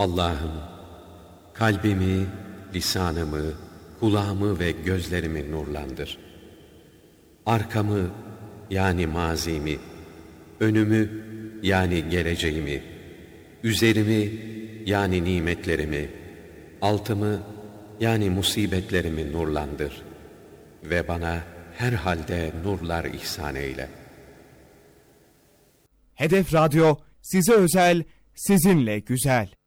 Allah'ım, kalbimi, lisanımı, kulağımı ve gözlerimi nurlandır. Arkamı yani mazimi, önümü yani geleceğimi, üzerimi yani nimetlerimi, altımı yani musibetlerimi nurlandır ve bana her halde nurlar ihsan eyle. Hedef Radyo size özel, sizinle güzel.